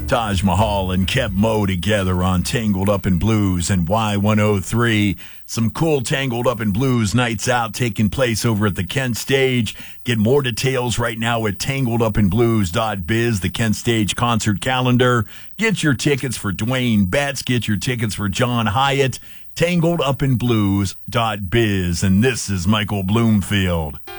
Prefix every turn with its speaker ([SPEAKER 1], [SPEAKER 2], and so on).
[SPEAKER 1] Taj Mahal and Kev Mo together on Tangled Up in Blues and Y103. Some cool Tangled Up in Blues nights out taking place over at the Kent Stage. Get more details right now at tangledupinblues.biz, the Kent Stage concert calendar. Get your tickets for Dwayne Betts. Get your tickets for John Hyatt. Tangledupinblues.biz. And this is Michael Bloomfield.